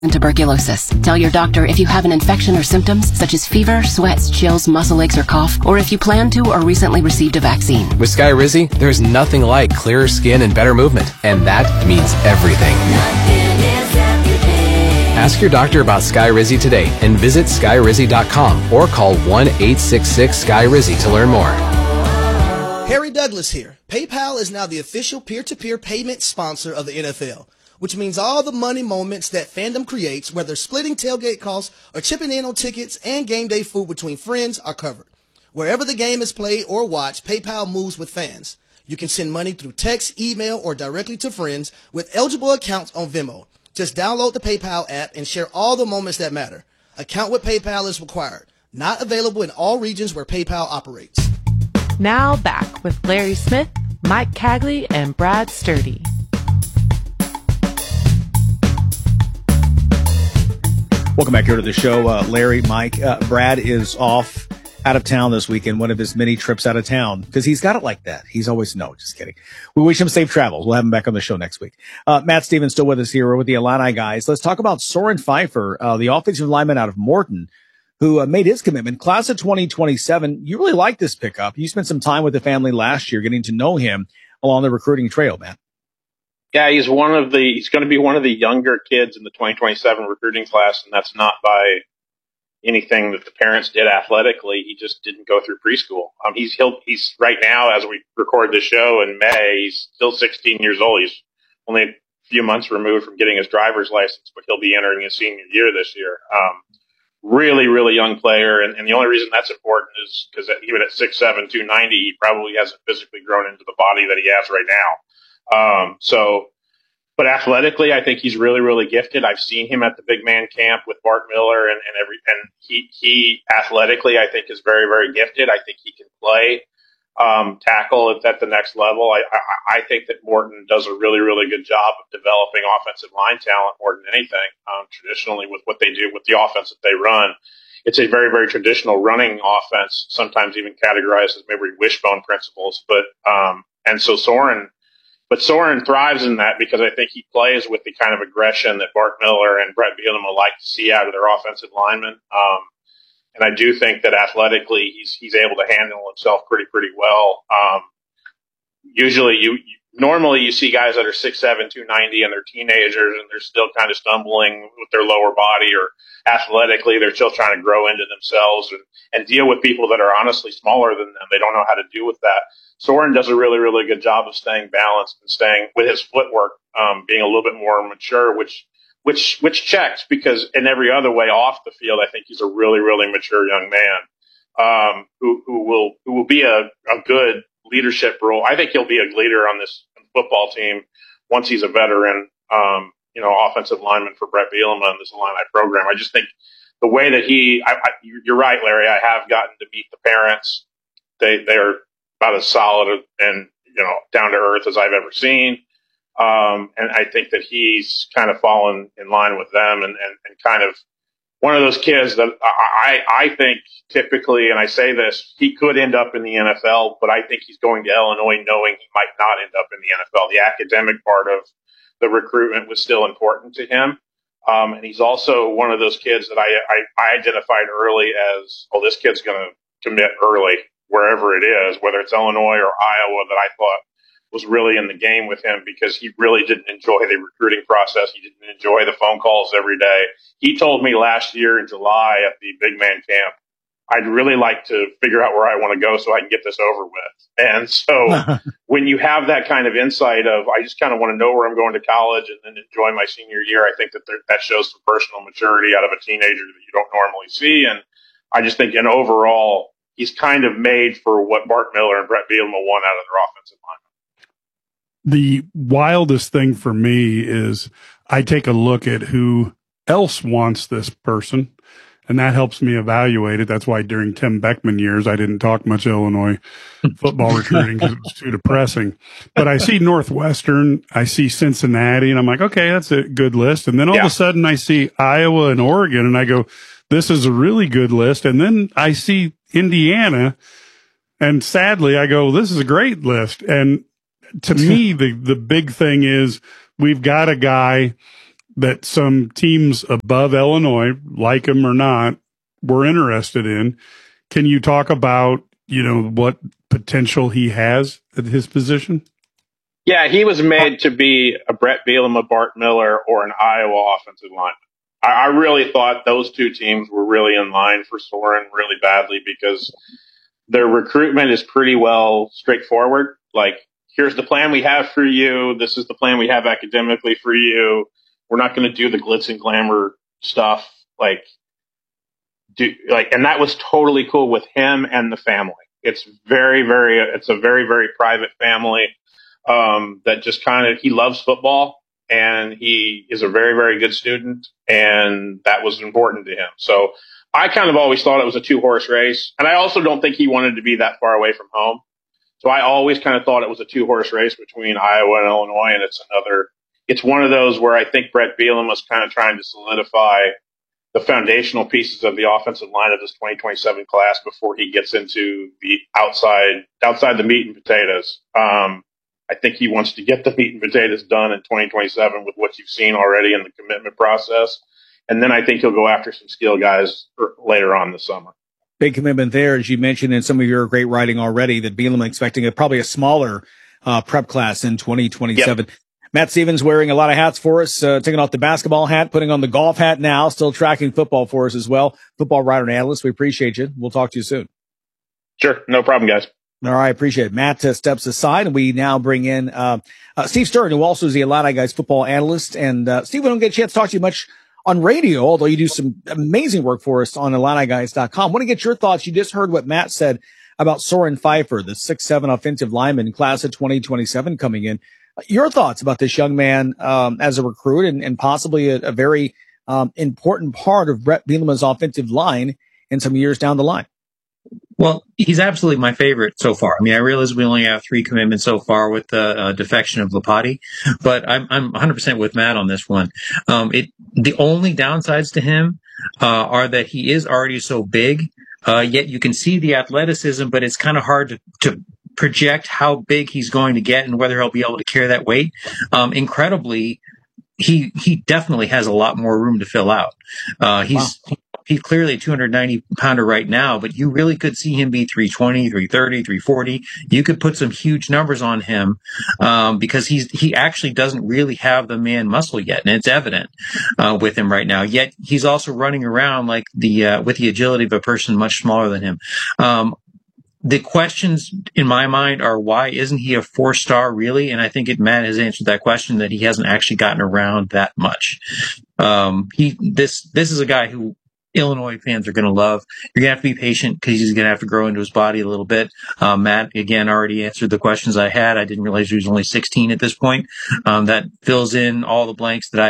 and tuberculosis. Tell your doctor if you have an infection or symptoms such as fever, sweats, chills, muscle aches, or cough, or if you plan to or recently received a vaccine. With Skyrizi, there's nothing like clearer skin and better movement, and that means everything. Ask your doctor about Skyrizi today and visit skyrizi.com or call 1-866-SKYRIZI to learn more. Harry Douglas here. PayPal is now the official peer-to-peer payment sponsor of the NFL, which means all the money moments that fandom creates, whether splitting tailgate costs or chipping in on tickets and game day food between friends, are covered. Wherever the game is played or watched, PayPal moves with fans. You can send money through text, email, or directly to friends with eligible accounts on Venmo. Just download the PayPal app and share all the moments that matter. Account with PayPal is required. Not available in all regions where PayPal operates. Now back with Larry Smith, Mike Cagley, and Brad Sturdy. Welcome back here to the show. Larry, Mike, Brad is off out of town this weekend, one of his many trips out of town, because he's got it like that. He's always, no, just kidding. We wish him safe travels. We'll have him back on the show next week. Matt Stevens still with us here. We're with the Illini guys. Let's talk about Soren Pfeiffer, the offensive lineman out of Morton, who made his commitment. Class of 2027. You really like this pickup. You spent some time with the family last year getting to know him along the recruiting trail, man. Yeah, he's going to be one of the younger kids in the 2027 recruiting class, and that's not by anything that the parents did athletically. He just didn't go through preschool. He's right now, as we record this show in May, he's still 16 years old. He's only a few months removed from getting his driver's license, but he'll be entering his senior year this year. Really, really young player. And the only reason that's important is because even at 6'7", 290, he probably hasn't physically grown into the body that he has right now. But athletically, I think he's really, really gifted. I've seen him at the big man camp with Bart Miller and he athletically, I think, is very, very gifted. I think he can play, tackle at the next level. I think that Morton does a really, really good job of developing offensive line talent more than anything. Traditionally with what they do with the offense that they run, it's a very, very traditional running offense, sometimes even categorized as maybe wishbone principles. But Soren thrives in that because I think he plays with the kind of aggression that Bart Miller and Brett Bielema like to see out of their offensive linemen. And I do think that athletically he's able to handle himself pretty well. Usually normally you see guys that are 6'7", 290 and they're teenagers and they're still kind of stumbling with their lower body, or athletically they're still trying to grow into themselves and deal with people that are honestly smaller than them. They don't know how to deal with that. Soren does a really, really good job of staying balanced and staying with his footwork, being a little bit more mature, which checks, because in every other way off the field, I think he's a really, really mature young man, who will be a good leadership role. I think he'll be a leader on this football team once he's a veteran, offensive lineman for Brett Bielema and this Illini program. I just think the way that you're right, Larry, I have gotten to meet the parents. They are about as solid and, down to earth as I've ever seen. And I think that he's kind of fallen in line with them and kind of one of those kids that I think typically, and I say this, he could end up in the NFL, but I think he's going to Illinois knowing he might not end up in the NFL. The academic part of the recruitment was still important to him. And he's also one of those kids that I identified early as, this kid's going to commit early wherever it is, whether it's Illinois or Iowa, that I thought was really in the game with him, because he really didn't enjoy the recruiting process. He didn't enjoy the phone calls every day. He told me last year in July at the big man camp, I'd really like to figure out where I want to go so I can get this over with. And so when you have that kind of insight of, I just kind of want to know where I'm going to college and then enjoy my senior year, I think that shows some personal maturity out of a teenager that you don't normally see. And I just think, overall, he's kind of made for what Bart Miller and Brett Bielema want out of their offensive line. The wildest thing for me is I take a look at who else wants this person, and that helps me evaluate it. That's why during Tim Beckman years, I didn't talk much Illinois football recruiting because it was too depressing. But I see Northwestern, I see Cincinnati, and I'm like, okay, that's a good list. And then all of a sudden I see Iowa and Oregon, and I go, this is a really good list. And then I see Indiana, and sadly I go, this is a great list. And to me, the big thing is we've got a guy that some teams above Illinois, like him or not, were interested in. Can you talk about, what potential he has at his position? Yeah, he was made to be a Brett Bielema, Bart Miller, or an Iowa offensive lineman. I really thought those two teams were really in line for Soren really badly because their recruitment is pretty well straightforward. Like, here's the plan we have for you. This is the plan we have academically for you. We're not going to do the glitz and glamour stuff. And that was totally cool with him and the family. It's a very, very private family, that just he loves football and he is a very, very good student. And that was important to him. So I kind of always thought it was a 2-horse race. And I also don't think he wanted to be that far away from home. So I always kind of thought it was a 2-horse race between Iowa and Illinois. And it's one of those where I think Brett Bielema was kind of trying to solidify the foundational pieces of the offensive line of this 2027 class before he gets into the outside the meat and potatoes. I think he wants to get the meat and potatoes done in 2027 with what you've seen already in the commitment process. And then I think he'll go after some skill guys later on this summer. Big commitment there, as you mentioned in some of your great writing already, that Bielema expecting probably a smaller prep class in 2027. Yep. Matt Stevens wearing a lot of hats for us, taking off the basketball hat, putting on the golf hat now, still tracking football for us as well. Football writer and analyst. We appreciate you. We'll talk to you soon. Sure. No problem, guys. All right. Appreciate it. Matt steps aside, and we now bring in Steve Stern, who also is the Illini Guys football analyst. And Steve, we don't get a chance to talk to you much on radio, although you do some amazing work for us on IlliniGuys.com. Want to get your thoughts. You just heard what Matt said about Soren Pfeiffer, the 6'7" offensive lineman class of 2027 coming in. Your thoughts about this young man as a recruit and possibly a very important part of Brett Bielema's offensive line in some years down the line? Well, he's absolutely my favorite so far. I mean, I realize we only have 3 commitments so far with the defection of Lopati, but I'm 100% with Matt on this one. The only downsides to him are that he is already so big, yet you can see the athleticism, but it's kind of hard to project how big he's going to get and whether he'll be able to carry that weight. Incredibly, he definitely has a lot more room to fill out. He's clearly a 290 pounder right now, but you really could see him be 320, 330, 340. You could put some huge numbers on him, because he actually doesn't really have the man muscle yet. And it's evident, with him right now. Yet he's also running around like with the agility of a person much smaller than him. The questions in my mind are, why isn't he a 4-star really? And I think Matt has answered that question, that he hasn't actually gotten around that much. This is a guy who Illinois fans are going to love. You're going to have to be patient because he's going to have to grow into his body a little bit. Matt, again, already answered the questions I had. I didn't realize he was only 16 at this point. That fills in all the blanks that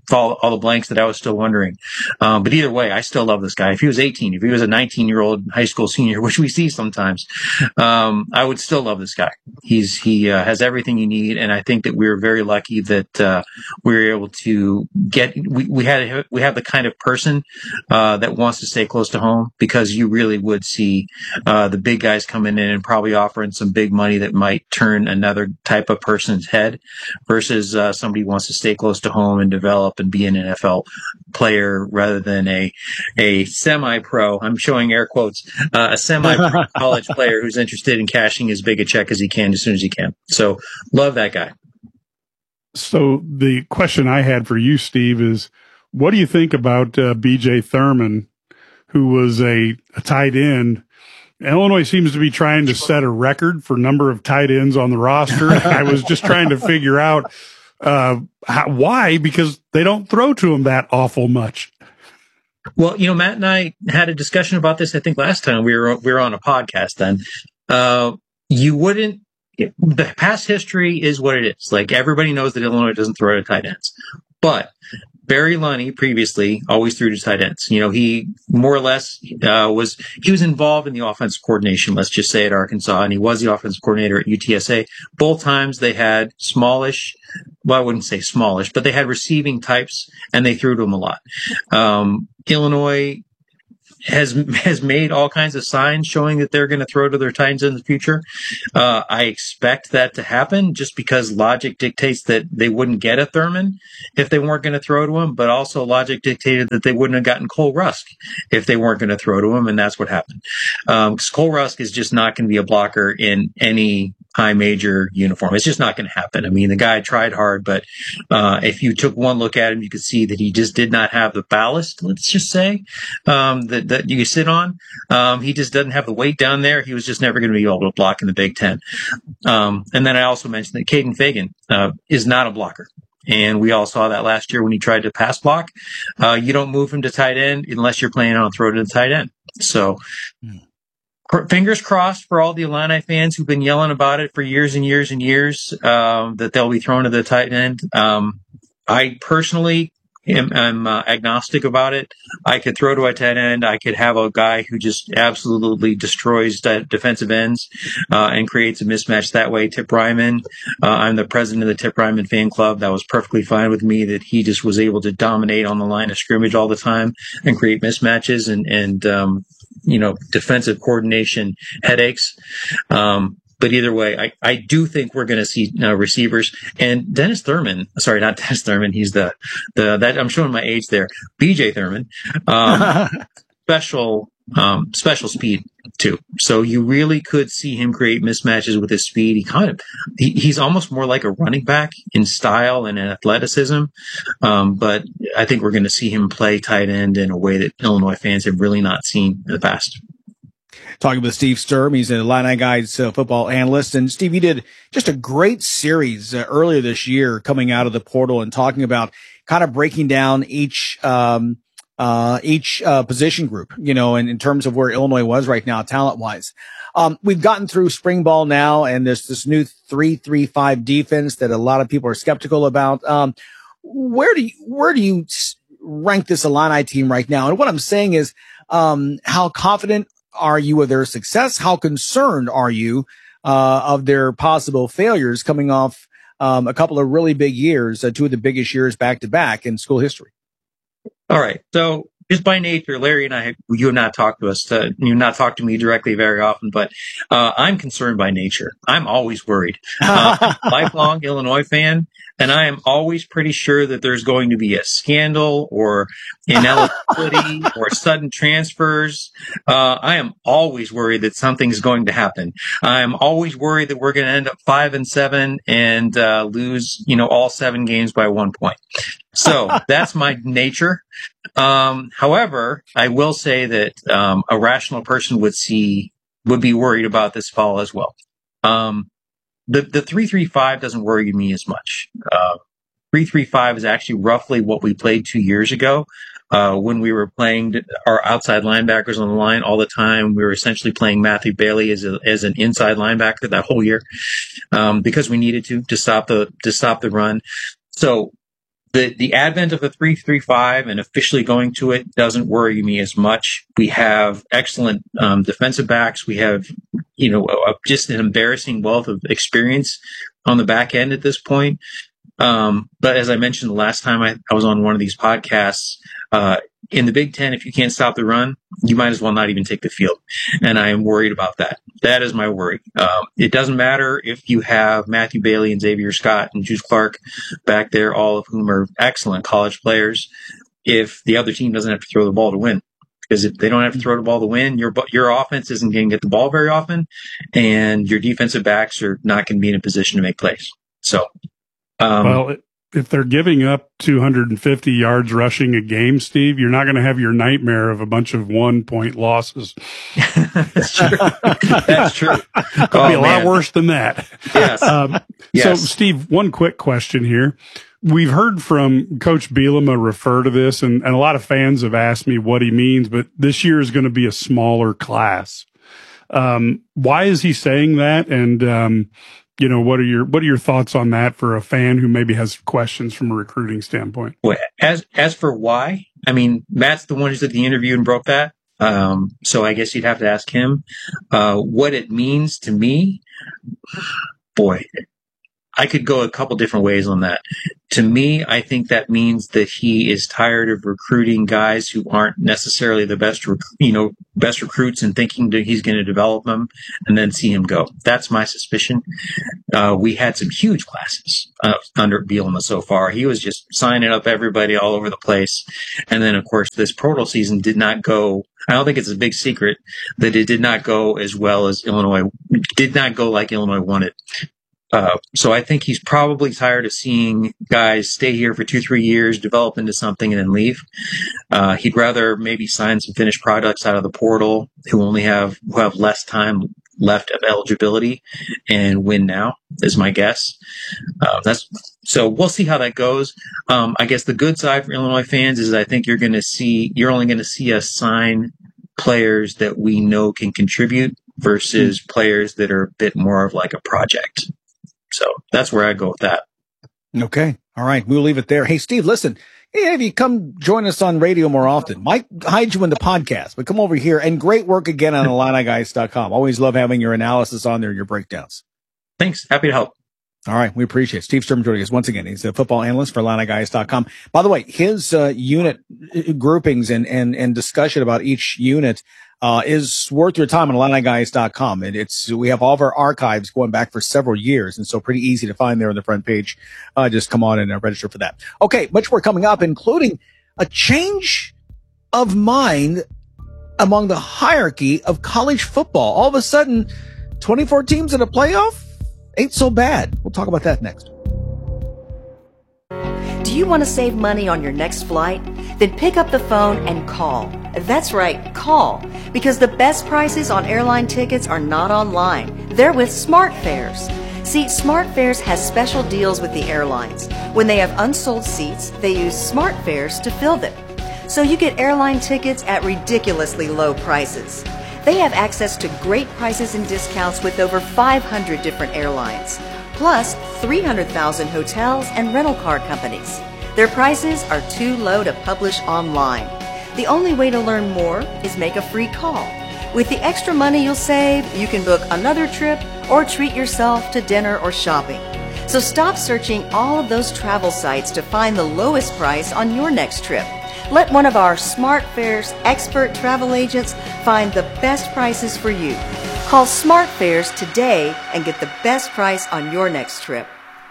I was still wondering. But either way, I still love this guy. If he was 18, if he was a 19-year-old high school senior, which we see sometimes, I would still love this guy. He has everything you need. And I think that we were very lucky that, we were able to we have the kind of person, that wants to stay close to home, because you really would see the big guys coming in and probably offering some big money that might turn another type of person's head, versus somebody who wants to stay close to home and develop and be an NFL player rather than a semi-pro. I'm showing air quotes, a semi-pro college player who's interested in cashing as big a check as he can as soon as he can. So love that guy. So the question I had for you, Steve, is, what do you think about B.J. Thurman, who was a tight end? Illinois seems to be trying to set a record for number of tight ends on the roster. I was just trying to figure out why, because they don't throw to him that awful much. Well, Matt and I had a discussion about this, I think, last time we were on a podcast then. The past history is what it is. Like, everybody knows that Illinois doesn't throw to tight ends. But Barry Lunny previously always threw to tight ends. He more or less was involved in the offensive coordination, let's just say, at Arkansas, and he was the offensive coordinator at UTSA. Both times they had smallish, well, I wouldn't say smallish, but they had receiving types, and they threw to him a lot. Illinois has made all kinds of signs showing that they're going to throw to their tight ends in the future. I expect that to happen just because logic dictates that they wouldn't get a Thurman if they weren't going to throw to him, but also logic dictated that they wouldn't have gotten Cole Rusk if they weren't going to throw to him, and that's what happened. Because Cole Rusk is just not going to be a blocker in any high major uniform. It's just not going to happen. I mean, the guy tried hard, but if you took one look at him, you could see that he just did not have the ballast, let's just say, that you sit on. He just doesn't have the weight down there. He was just never going to be able to block in the Big Ten. And then I also mentioned that Caden Fagan is not a blocker. And we all saw that last year when he tried to pass block. You don't move him to tight end unless you're planning on throwing to the tight end. So fingers crossed for all the Illini fans who've been yelling about it for years and years and years, that they'll be thrown to the tight end. I personally I'm agnostic about it. I could throw to a tight end. I could have a guy who just absolutely destroys defensive ends and creates a mismatch that way. Tip Ryman, I'm the president of the Tip Ryman fan club. That was perfectly fine with me, that he just was able to dominate on the line of scrimmage all the time and create mismatches and defensive coordination headaches. But either way, I do think we're going to see receivers. And Dennis Thurman, sorry, not Dennis Thurman. He's that I'm showing my age there. BJ Thurman, special speed too. So you really could see him create mismatches with his speed. He's almost more like a running back in style and in athleticism. But I think we're going to see him play tight end in a way that Illinois fans have really not seen in the past. Talking with Steve Sturm. He's an Illini Guides football analyst. And Steve, you did just a great series earlier this year coming out of the portal and talking about kind of breaking down each position group, and in terms of where Illinois was right now, talent wise. We've gotten through spring ball now, and there's this new 3-3-5 defense that a lot of people are skeptical about. Where do you rank this Illini team right now? And what I'm saying is, how confident are you of their success? How concerned are you of their possible failures coming off a couple of really big years, two of the biggest years back to back in school history? All right. So just by nature, Larry and I, you have not talked to us, you've not talked to me directly very often, but I'm concerned by nature. I'm always worried. Lifelong Illinois fan, and I am always pretty sure that there's going to be a scandal or ineligibility or sudden transfers. I am always worried that something's going to happen. I'm always worried that we're going to end up 5-7 and lose, all 7 games by 1 point. So that's my nature. However, I will say that a rational person would be worried about this fall as well. The 3-3-5 doesn't worry me as much. 3-3-5 is actually roughly what we played 2 years ago. When we were playing our outside linebackers on the line all the time, we were essentially playing Matthew Bailey as an inside linebacker that whole year, because we needed to stop the run. So the advent of the 3-3-5 and officially going to it doesn't worry me as much. We have excellent defensive backs. We have, just an embarrassing wealth of experience on the back end at this point. But as I mentioned the last time I was on one of these podcasts, in the Big Ten, if you can't stop the run, you might as well not even take the field. And I am worried about that. That is my worry. It doesn't matter if you have Matthew Bailey and Xavier Scott and Juice Clark back there, all of whom are excellent college players, if the other team doesn't have to throw the ball to win. Because if they don't have to throw the ball to win, your offense isn't going to get the ball very often, and your defensive backs are not going to be in a position to make plays. So, if they're giving up 250 yards rushing a game, Steve, you're not going to have your nightmare of a bunch of 1-point losses. That's true. That's true. Could be a lot worse than that. Yes. Yes. So, Steve, one quick question here. We've heard from Coach Bielema refer to this, and a lot of fans have asked me what he means, but this year is going to be a smaller class. Why is he saying that? And, what are your thoughts on that for a fan who maybe has questions from a recruiting standpoint? Well, as for why, I mean, Matt's the one who did the interview and broke that. So I guess you'd have to ask him, what it means to me. Boy, I could go a couple different ways on that. To me, I think that means that he is tired of recruiting guys who aren't necessarily the best recruits and thinking that he's going to develop them and then see him go. That's my suspicion. We had some huge classes under Bielema so far. He was just signing up everybody all over the place. And then, of course, this portal season did not go. I don't think it's a big secret that it did not go as well as Illinois, did not go like Illinois wanted. So I think he's probably tired of seeing guys stay here for 2-3 years, develop into something, and then leave. He'd rather maybe sign some finished products out of the portal who have less time left of eligibility and win now, is my guess. So we'll see how that goes. I guess the good side for Illinois fans is I think you're only going to see us sign players that we know can contribute versus players that are a bit more of like a project. So that's where I go with that. Okay. All right. We'll leave it there. Hey, Steve, listen, if you come join us on radio more often, Mike hides you in the podcast, but come over here, and great work again on IlliniGuys.com. Always love having your analysis on there, your breakdowns. Thanks. Happy to help. All right. We appreciate it. Steve Sturman joining us once again. He's a football analyst for IlliniGuys.com. By the way, his unit groupings and discussion about each unit is worth your time on IlliniGuys.com. And we have all of our archives going back for several years. And so pretty easy to find there on the front page. Just come on and register for that. Okay. Much more coming up, including a change of mind among the hierarchy of college football. All of a sudden, 24 teams in a playoff ain't so bad. We'll talk about that next. Do you want to save money on your next flight? Then pick up the phone and call. That's right, call. Because the best prices on airline tickets are not online. They're with SmartFares. See, SmartFares has special deals with the airlines. When they have unsold seats, they use SmartFares to fill them. So you get airline tickets at ridiculously low prices. They have access to great prices and discounts with over 500 different airlines, plus 300,000 hotels and rental car companies. Their prices are too low to publish online. The only way to learn more is make a free call. With the extra money you'll save, you can book another trip or treat yourself to dinner or shopping. So stop searching all of those travel sites to find the lowest price on your next trip. Let one of our SmartFares expert travel agents find the best prices for you. Call SmartFares today and get the best price on your next trip.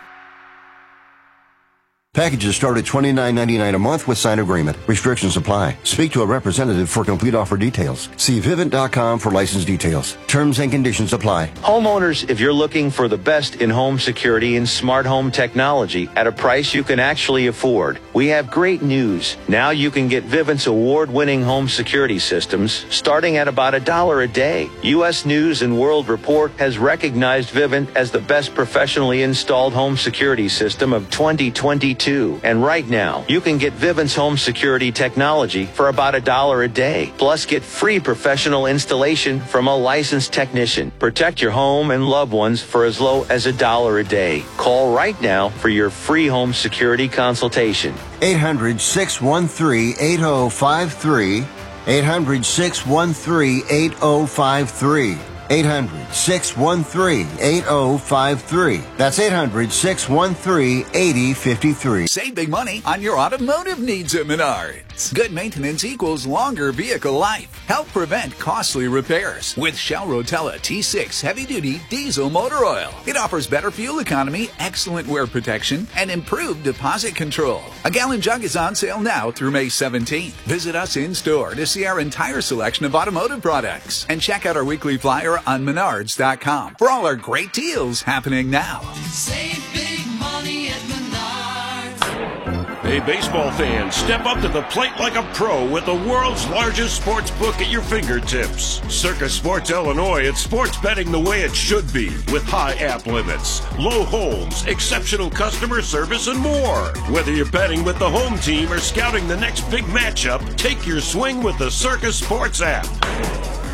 Packages start at $29.99 a month with sign agreement. Restrictions apply. Speak to a representative for complete offer details. See Vivint.com for license details. Terms and conditions apply. Homeowners, if you're looking for the best in home security and smart home technology at a price you can actually afford, we have great news. Now you can get Vivint's award-winning home security systems starting at about $1 a day. U.S. News and World Report has recognized Vivint as the best professionally installed home security system of 2022. And right now, you can get Vivint's home security technology for about $1 a day. Plus, get free professional installation from a licensed technician. Protect your home and loved ones for as low as $1 a day. Call right now for your free home security consultation. 800-613-8053. 800-613-8053. 800-613-8053. That's 800-613-8053. Save big money on your automotive needs at Menards. Good maintenance equals longer vehicle life. Help prevent costly repairs with Shell Rotella T6 heavy-duty diesel motor oil. It offers better fuel economy, excellent wear protection, and improved deposit control. A gallon jug is on sale now through May 17th. Visit us in-store to see our entire selection of automotive products and check out our weekly flyer on Menards.com for all our great deals happening now. Save big money at Menards. Hey, baseball fans, step up to the plate like a pro with the world's largest sports book at your fingertips. Circa Sports Illinois, it's sports betting the way it should be, with high app limits, low holds, exceptional customer service, and more. Whether you're betting with the home team or scouting the next big matchup, take your swing with the Circa Sports app.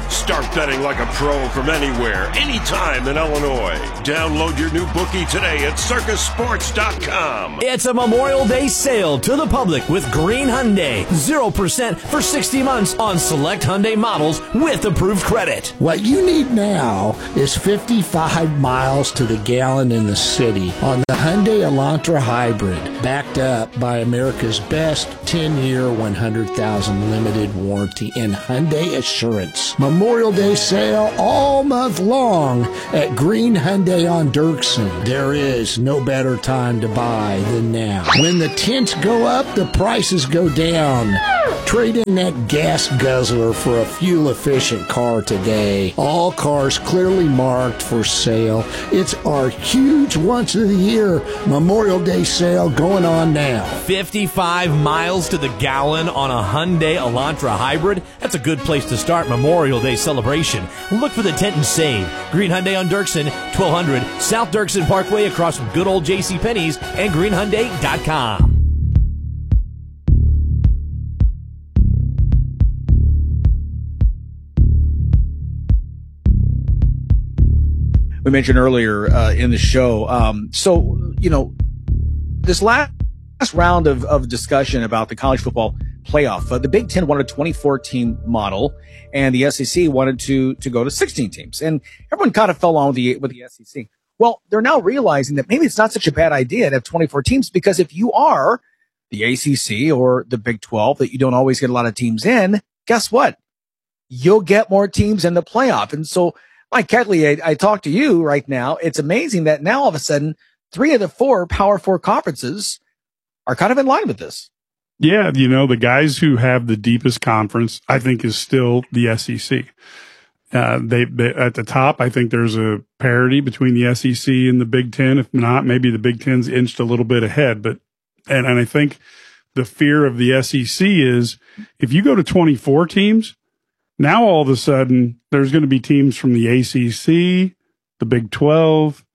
Start betting like a pro from anywhere, anytime in Illinois. Download your new bookie today at circusports.com. It's a Memorial Day sale to the public with Green Hyundai. 0% for 60 months on select Hyundai models with approved credit. What you need now is 55 miles to the gallon in the city on the Hyundai Elantra Hybrid, backed up by America's best 10-year, 100,000 limited warranty and Hyundai Assurance. Memorial Day sale all month long at Green Hyundai on Dirksen. There is no better time to buy than now. When the tints go up, the prices go down. Trade in that gas guzzler for a fuel-efficient car today. All cars clearly marked for sale. It's our huge once-of-the-year Memorial Day sale going on now. 55 miles to the gallon on a Hyundai Elantra Hybrid? That's a good place to start Memorial Day celebration. Look for the tent and save. Green Hyundai on Dirksen, 1200 South Dirksen Parkway across from good old JCPenney's and greenhyundai.com. We mentioned earlier in the show. This last round of discussion about the college football playoff, the Big Ten wanted a 24-team model, and the SEC wanted to go to 16 teams. And everyone kind of fell on with the SEC. Well, they're now realizing that maybe it's not such a bad idea to have 24 teams, because if you are the ACC or the Big 12, that you don't always get a lot of teams in, guess what? You'll get more teams in the playoff. And so, Mike Kegley, I talk to you right now. It's amazing that now all of a sudden 3 of the 4 Power 4 conferences are kind of in line with this. Yeah, the guys who have the deepest conference, I think, is still the SEC. They at the top, I think there's a parity between the SEC and the Big Ten. If not, maybe the Big Ten's inched a little bit ahead. And I think the fear of the SEC is if you go to 24 teams, now all of a sudden there's going to be teams from the ACC, the Big 12,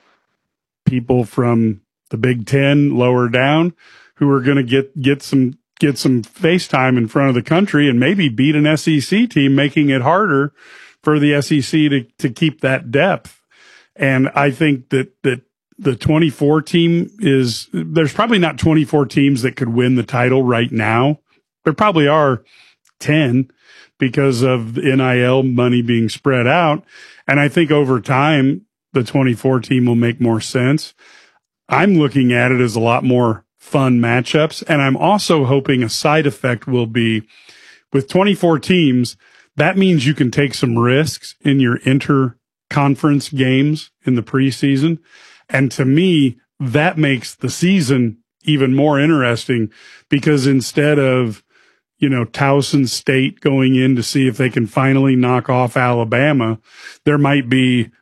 people from the Big 10 lower down who are going to get some face time in front of the country and maybe beat an SEC team, making it harder for the SEC to keep that depth. And I think that the 24 team there's probably not 24 teams that could win the title right now. There probably are 10 because of the NIL money being spread out. And I think over time, the 24 team will make more sense. I'm looking at it as a lot more fun matchups. And I'm also hoping a side effect will be with 24 teams, that means you can take some risks in your inter-conference games in the preseason. And to me, that makes the season even more interesting, because instead of, Towson State going in to see if they can finally knock off Alabama, there might be,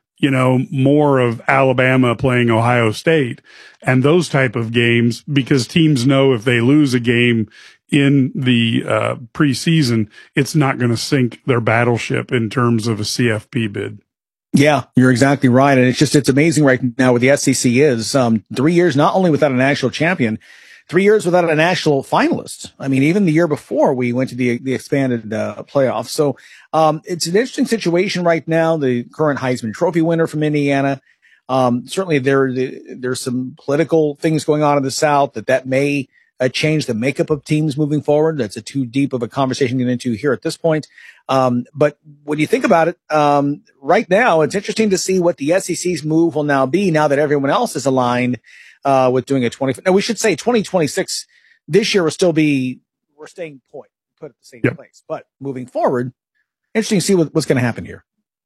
more of Alabama playing Ohio State and those type of games, because teams know if they lose a game in the preseason, it's not going to sink their battleship in terms of a CFP bid. Yeah, you're exactly right. And it's amazing right now where the SEC is. 3 years, not only without a national champion, 3 years without a national finalist. I mean, even the year before we went to the expanded playoffs. So, it's an interesting situation right now. The current Heisman Trophy winner from Indiana. Certainly there's some political things going on in the South that may change the makeup of teams moving forward. That's too deep of a conversation to get into here at this point. But when you think about it, right now, it's interesting to see what the SEC's move will now be now that everyone else is aligned with doing a 20. Now, we should say 2026 this year will still be, we're staying put at the same place. But moving forward, interesting to see what's going to happen here.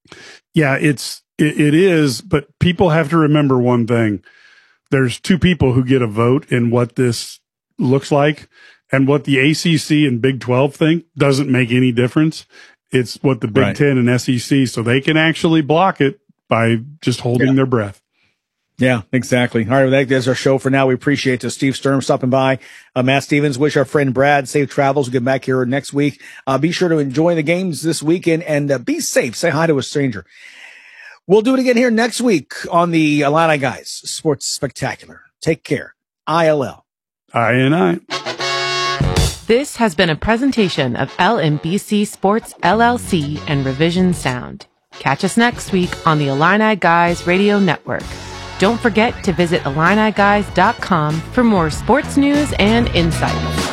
Yeah, it is. But people have to remember one thing. There's 2 people who get a vote in what this looks like, and what the ACC and Big 12 think doesn't make any difference. It's what the Big 10 and SEC, so they can actually block it by just holding their breath. Yeah, exactly. All right, well, that is our show for now. We appreciate Steve Sturm stopping by. Matt Stevens, wish our friend Brad safe travels. We'll get back here next week. Be sure to enjoy the games this weekend and be safe. Say hi to a stranger. We'll do it again here next week on the Illini Guys Sports Spectacular. Take care. ILL. INI. This has been a presentation of LMBC Sports LLC and Revision Sound. Catch us next week on the Illini Guys Radio Network. Don't forget to visit IlliniGuys.com for more sports news and insights.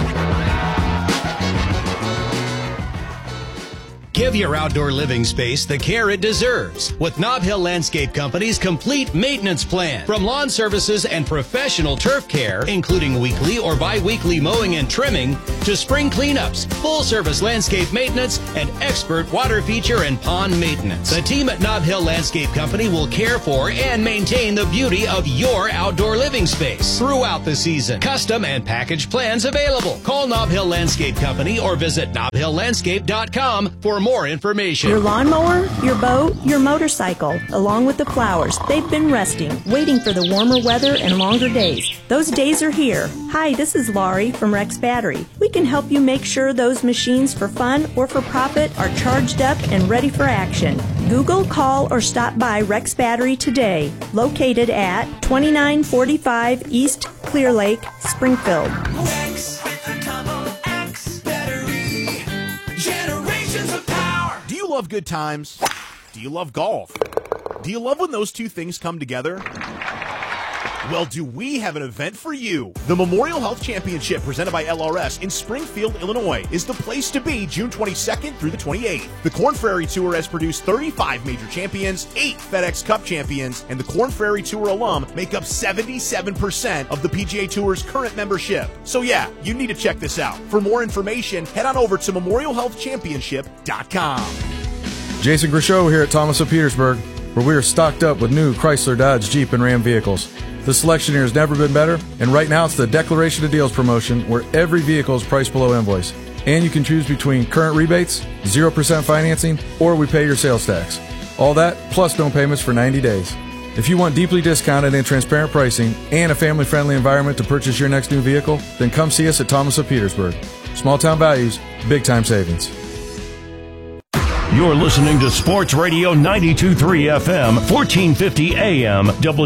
Give your outdoor living space the care it deserves with Nob Hill Landscape Company's complete maintenance plan. From lawn services and professional turf care, including weekly or bi-weekly mowing and trimming, to spring cleanups, full-service landscape maintenance, and expert water feature and pond maintenance. The team at Nob Hill Landscape Company will care for and maintain the beauty of your outdoor living space throughout the season. Custom and package plans available. Call Nob Hill Landscape Company or visit nobhilllandscape.com for more information. Your lawnmower, your boat, your motorcycle, along with the flowers, they've been resting, waiting for the warmer weather and longer days. Those days are here. Hi, this is Laurie from Rex Battery. We can help you make sure those machines for fun or for profit are charged up and ready for action. Google, call, or stop by Rex Battery today, located at 2945 East Clear Lake, Springfield. Rex with the double X battery. Generations of power. Do you love good times? Do you love golf? Do you love when those two things come together? Well, do we have an event for you? The Memorial Health Championship presented by LRS in Springfield, Illinois is the place to be June 22nd through the 28th. The Korn Ferry Tour has produced 35 major champions, 8 FedEx Cup champions, and the Korn Ferry Tour alum make up 77% of the PGA Tour's current membership. So yeah, you need to check this out. For more information, head on over to memorialhealthchampionship.com. Jason Grishow here at Thomas of Petersburg, where we are stocked up with new Chrysler, Dodge, Jeep, and Ram vehicles. The selection here has never been better, and right now it's the Declaration of Deals promotion where every vehicle is priced below invoice. And you can choose between current rebates, 0% financing, or we pay your sales tax. All that, plus no payments for 90 days. If you want deeply discounted and transparent pricing and a family-friendly environment to purchase your next new vehicle, then come see us at Thomas of Petersburg. Small town values, big time savings. You're listening to Sports Radio 92.3 FM, 1450 AM,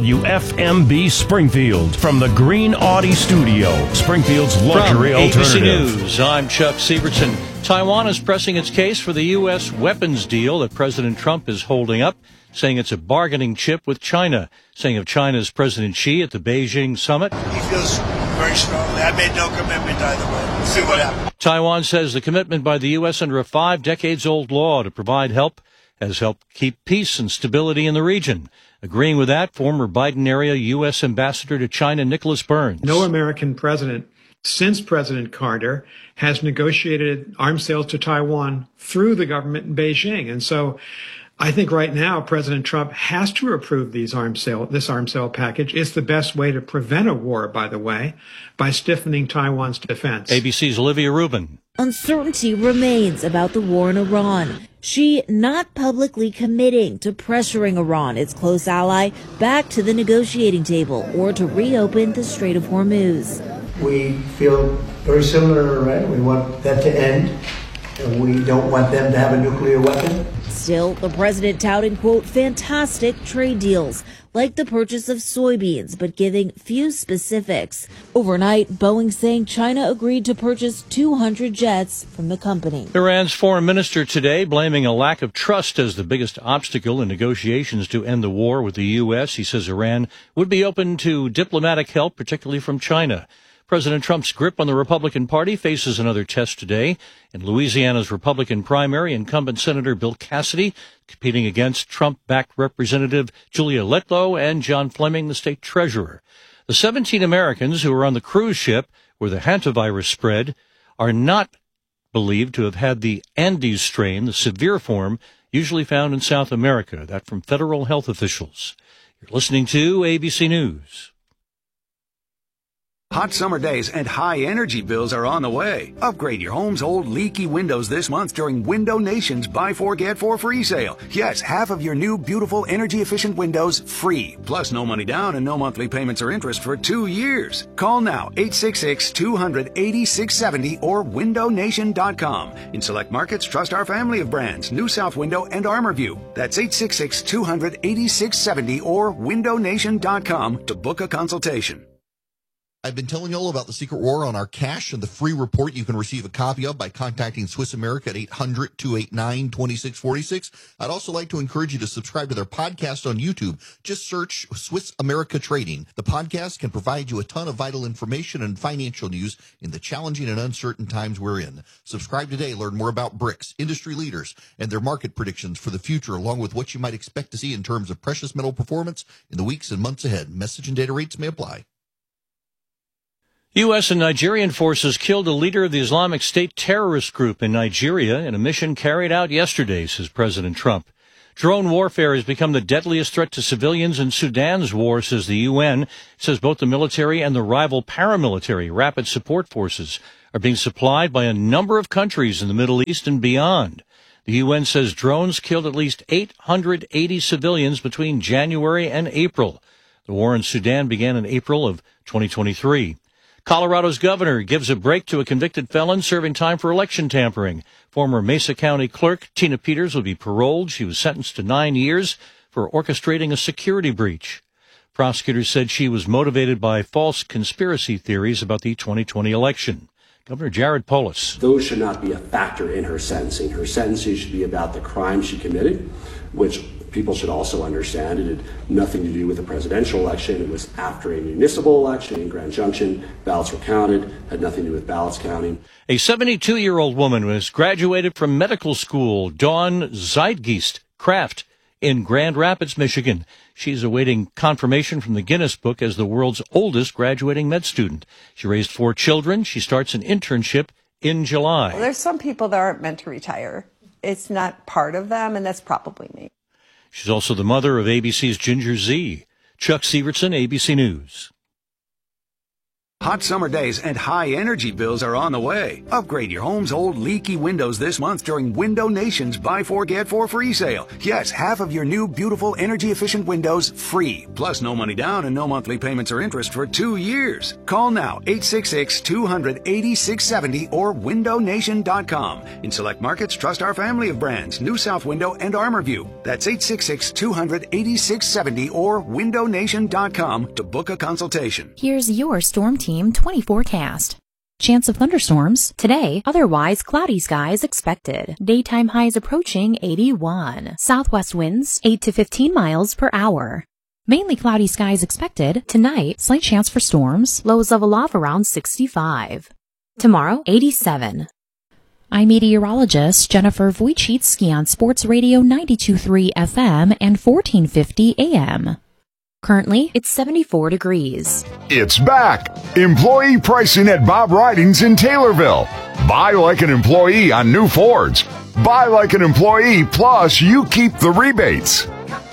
WFMB Springfield. From the Green Audi Studio, Springfield's luxury From alternative. ABC News, I'm Chuck Sievertson. Taiwan is pressing its case for the U.S. weapons deal that President Trump is holding up, saying it's a bargaining chip with China. Saying of China's President Xi at the Beijing summit. He feels very strongly. I made no commitment either way. We'll see what happens. Taiwan says the commitment by the U.S. under a 5-decades-old law to provide help has helped keep peace and stability in the region. Agreeing with that, former Biden-era U.S. Ambassador to China Nicholas Burns. No American president since President Carter has negotiated arms sales to Taiwan through the government in Beijing. And so I think right now President Trump has to approve this arms sale package. It's the best way to prevent a war, by the way, by stiffening Taiwan's defense. ABC's Olivia Rubin. Uncertainty remains about the war in Iran. Xi not publicly committing to pressuring Iran, its close ally, back to the negotiating table or to reopen the Strait of Hormuz. We feel very similar to Iran. We want that to end, and we don't want them to have a nuclear weapon. Still, the president touting, quote, fantastic trade deals, like the purchase of soybeans, but giving few specifics. Overnight, Boeing saying China agreed to purchase 200 jets from the company. Iran's foreign minister today blaming a lack of trust as the biggest obstacle in negotiations to end the war with the U.S. He says Iran would be open to diplomatic help, particularly from China. President Trump's grip on the Republican Party faces another test today. In Louisiana's Republican primary, incumbent Senator Bill Cassidy competing against Trump-backed Representative Julia Letlow and John Fleming, the state treasurer. The 17 Americans who were on the cruise ship where the hantavirus spread are not believed to have had the Andes strain, the severe form usually found in South America. That from federal health officials. You're listening to ABC News. Hot summer days and high energy bills are on the way. Upgrade your home's old leaky windows this month during Window Nation's Buy 4 Get 4 free sale. Yes, half of your new beautiful energy efficient windows free. Plus no money down and no monthly payments or interest for 2 years. Call now 866-200-8670 or windownation.com. In select markets, trust our family of brands, New South Window and ArmorView. That's 866-200-8670 or windownation.com to book a consultation. I've been telling you all about the Secret War on our cash and the free report you can receive a copy of by contacting Swiss America at 800-289-2646. I'd also like to encourage you to subscribe to their podcast on YouTube. Just search Swiss America Trading. The podcast can provide you a ton of vital information and financial news in the challenging and uncertain times we're in. Subscribe today. Learn more about BRICS, industry leaders, and their market predictions for the future, along with what you might expect to see in terms of precious metal performance in the weeks and months ahead. Message and data rates may apply. U.S. and Nigerian forces killed a leader of the Islamic State terrorist group in Nigeria in a mission carried out yesterday, says President Trump. Drone warfare has become the deadliest threat to civilians in Sudan's war, says the UN. It says both the military and the rival paramilitary rapid support forces are being supplied by a number of countries in the Middle East and beyond. The UN says drones killed at least 880 civilians between January and April. The war in Sudan began in April of 2023. Colorado's governor gives a break to a convicted felon serving time for election tampering. Former Mesa County clerk Tina Peters will be paroled. She was sentenced to 9 years for orchestrating a security breach. Prosecutors said she was motivated by false conspiracy theories about the 2020 election. Governor Jared Polis. Those should not be a factor in her sentencing. Her sentencing should be about the crime she committed, which people should also understand it had nothing to do with the presidential election. It was after a municipal election in Grand Junction. Ballots were counted, had nothing to do with ballots counting. A 72-year-old woman was graduated from medical school, Dawn Zeitgeist Kraft, in Grand Rapids, Michigan. She's awaiting confirmation from the Guinness Book as the world's oldest graduating med student. She raised 4 children. She starts an internship in July. Well, there's some people that aren't meant to retire. It's not part of them, and that's probably me. She's also the mother of ABC's Ginger Z. Chuck Sievertson, ABC News. Hot summer days and high energy bills are on the way. Upgrade your home's old leaky windows this month during Window Nation's Buy 4 Get 4 free sale. Yes, half of your new beautiful energy efficient windows free. Plus no money down and no monthly payments or interest for 2 years. Call now 866-200-8670 or windownation.com. In select markets, trust our family of brands, New South Window and ArmorView. That's 866-200-8670 or windownation.com to book a consultation. Here's your Storm Team 20 forecast. Chance of thunderstorms today, otherwise cloudy skies expected. Daytime highs approaching 81. Southwest winds 8 to 15 miles per hour. Mainly cloudy skies expected. Tonight, slight chance for storms. Lows level off around 65. Tomorrow, 87. I'm meteorologist Jennifer Wojcicki on Sports Radio 92.3 FM and 1450 AM. Currently, it's 74 degrees. It's back! Employee pricing at Bob Ridings in Taylorville. Buy like an employee on new Fords. Buy like an employee, plus you keep the rebates.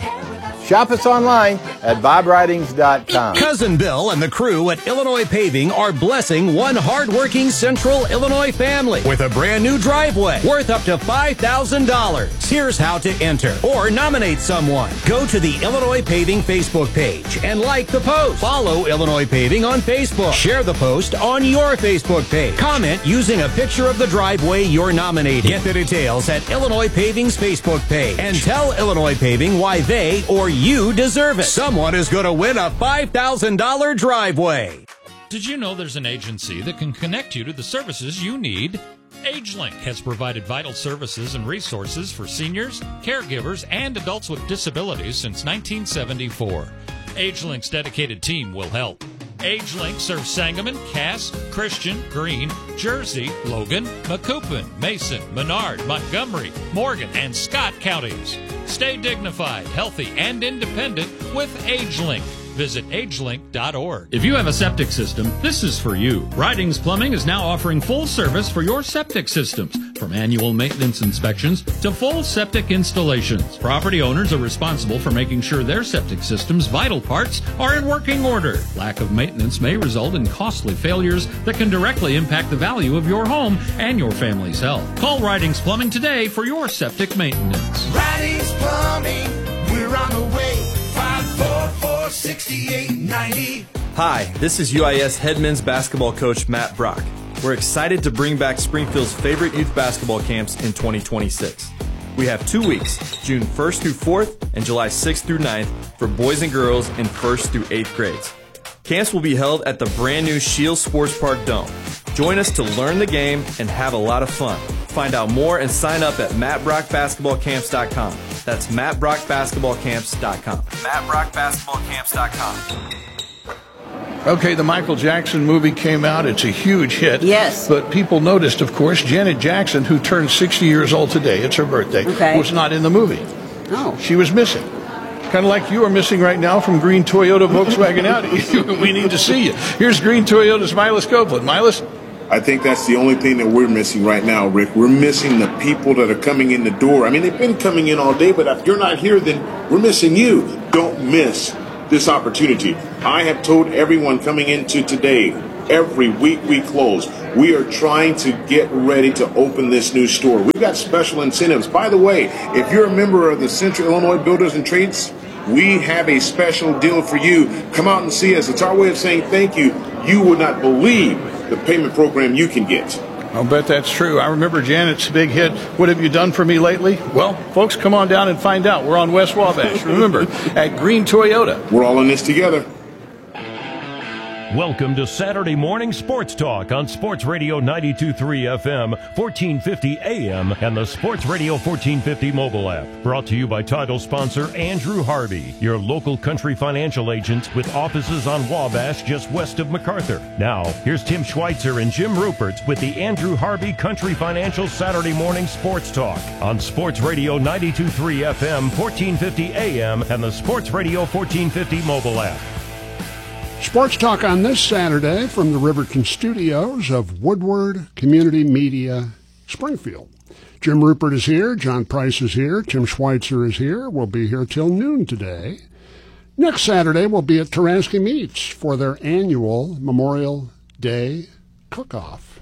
Shop us online at bobridings.com. Cousin Bill and the crew at Illinois Paving are blessing one hardworking Central Illinois family with a brand new driveway worth up to $5,000. Here's how to enter or nominate someone. Go to the Illinois Paving Facebook page and like the post. Follow Illinois Paving on Facebook. Share the post on your Facebook page. Comment using a picture of the driveway you're nominating. Get the details at Illinois Paving's Facebook page and tell Illinois Paving why they or you deserve it. Someone is going to win a $5,000 driveway. Did you know there's an agency that can connect you to the services you need? AgeLink has provided vital services and resources for seniors, caregivers, and adults with disabilities since 1974. AgeLink's dedicated team will help. AgeLink serves Sangamon, Cass, Christian, Greene, Jersey, Logan, Macoupin, Mason, Menard, Montgomery, Morgan, and Scott counties. Stay dignified, healthy, and independent with AgeLink. Visit agelink.org. If you have a septic system, this is for you. Ridings Plumbing is now offering full service for your septic systems, from annual maintenance inspections to full septic installations. Property owners are responsible for making sure their septic system's vital parts are in working order. Lack of maintenance may result in costly failures that can directly impact the value of your home and your family's health. Call Ridings Plumbing today for your septic maintenance. Ridings Plumbing, we're on the way. 544-6890. Hi, this is UIS head men's basketball coach Matt Brock. We're excited to bring back Springfield's favorite youth basketball camps in 2026. We have 2 weeks, June 1st through 4th and July 6th through 9th for boys and girls in 1st through 8th grades. Camps will be held at the brand new Shields Sports Park Dome. Join us to learn the game and have a lot of fun. Find out more and sign up at mattbrockbasketballcamps.com. That's mattbrockbasketballcamps.com. mattbrockbasketballcamps.com. Okay, the Michael Jackson movie came out. It's a huge hit. Yes. But people noticed, of course, Janet Jackson, who turned 60 years old today, it's her birthday, was not in the movie. Oh. She was missing. Kind of like you are missing right now from Green Toyota Volkswagen Audi. We need to see you. Here's Green Toyota's Milas Copeland. Milas? I think that's the only thing that we're missing right now, Rick. We're missing the people that are coming in the door. I mean, they've been coming in all day, but if you're not here, then we're missing you. Don't miss this opportunity. I have told everyone coming into today, every week we close, we are trying to get ready to open this new store. We've got special incentives. By the way, if you're a member of the Central Illinois Builders and Trades, we have a special deal for you. Come out and see us. It's our way of saying thank you. You would not believe the payment program you can get. I'll bet that's true. I remember Janet's big hit, What Have You Done For Me Lately? Well, folks, come on down and find out. We're on West Wabash. Remember, at Green Toyota. We're all in this together. Welcome to Saturday Morning Sports Talk on Sports Radio 92.3 FM, 1450 AM, and the Sports Radio 1450 mobile app. Brought to you by title sponsor Andrew Harvey, your local country financial agent with offices on Wabash just west of MacArthur. Now, here's Tim Schweitzer and Jim Rupert with the Andrew Harvey Country Financial Saturday Morning Sports Talk on Sports Radio 92.3 FM, 1450 AM, and the Sports Radio 1450 mobile app. Sports Talk on this Saturday from the Riverton Studios of Woodward Community Media, Springfield. Jim Rupert is here, John Price is here, Tim Schweitzer is here. We'll be here till noon today. Next Saturday, we'll be at Taraski Meats for their annual Memorial Day cook-off.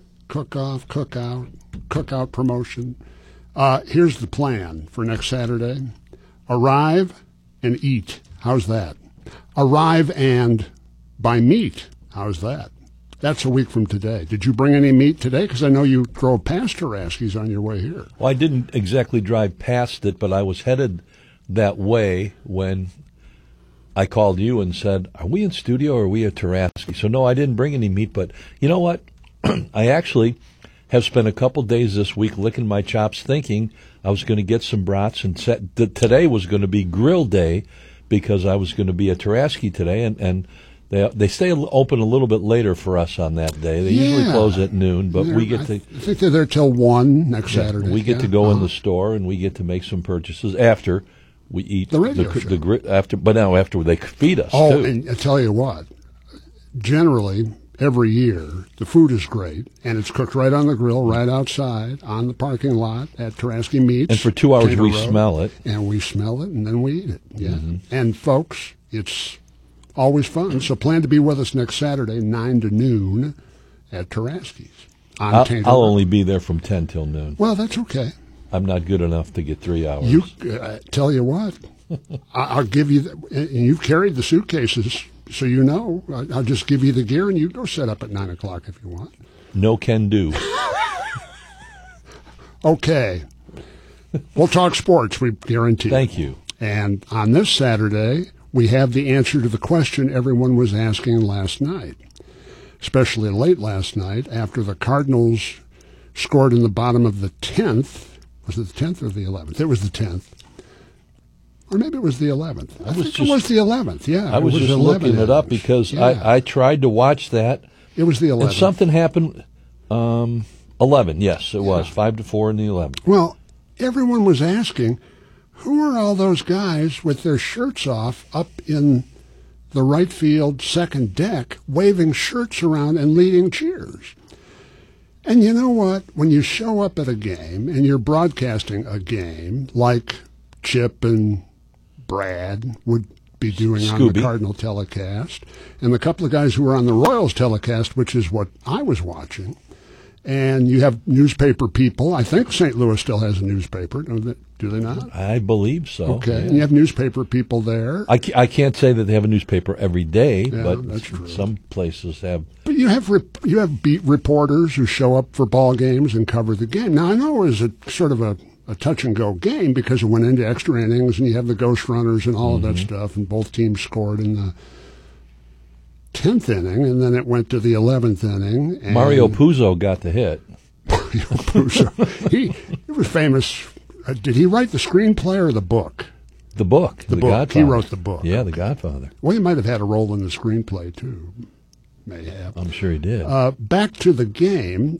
Cookout promotion. Here's the plan for next Saturday. Arrive and eat. How's that? Arrive and buy meat. How's that? That's a week from today. Did you bring any meat today? Because I know you drove past Taraski's on your way here. Well, I didn't exactly drive past it, but I was headed that way when I called you and said, are we in studio or are we at Taraski? So, no, I didn't bring any meat, but you know what? I actually have spent a couple days this week licking my chops thinking I was going to get some brats, and today was going to be grill day, because I was going to be at Taraski today, and they stay open a little bit later for us on that day. They usually close at noon, but we get to. I think they're there till 1 next Saturday. We get to go in the store and we get to make some purchases after we eat the radio show. But now after they feed us. Oh, too. And I tell you what, generally every year the food is great, and it's cooked right on the grill, right outside on the parking lot at Taraski Meats. And for 2 hours we Road, smell it. and we smell it, and then we eat it. Yeah, Mm-hmm. and folks, it's always fun. So plan to be with us next Saturday, 9 to noon, at Taraski's. I'll only be there from 10 till noon. Well, that's okay. I'm not good enough to get 3 hours. You tell you what, I'll give you. And you've carried the suitcases, so you know. I'll just give you the gear, and you go set up at 9 o'clock if you want. No can do. Okay, we'll talk sports. We guarantee. Thank you. And on this Saturday, we have the answer to the question everyone was asking last night, especially late last night after the Cardinals scored in the bottom of the 10th. Was it the 10th or the 11th? It was the 10th. Or maybe it was the 11th. I think it was the 11th, yeah. I was just looking it up because I tried to watch that. It was the 11th. And something happened. 11, yes, it was. 5-4 in the 11th. Well, everyone was asking, who are all those guys with their shirts off up in the right field second deck, waving shirts around and leading cheers? And you know what? When you show up at a game and you're broadcasting a game like Chip and Brad would be doing on the Cardinal telecast, and the couple of guys who were on the Royals telecast, which is what I was watching, and you have newspaper people. I think St. Louis still has a newspaper. Do they not? I believe so. Okay, yeah. And you have newspaper people there. I can't say that they have a newspaper every day, but that's true. Some places have. But you have beat reporters who show up for ball games and cover the game. Now, I know it was a sort of a touch-and-go game because it went into extra innings, and you have the ghost runners and all of that stuff, and both teams scored in 10th inning, and then it went to the 11th inning. And Mario Puzo got the hit. Mario Puzo. He was famous. Did he write the screenplay or the book? The book. The book. Godfather. He wrote the book. Yeah, The Godfather. Well, he might have had a role in the screenplay, too. May have. I'm sure he did. Back to the game.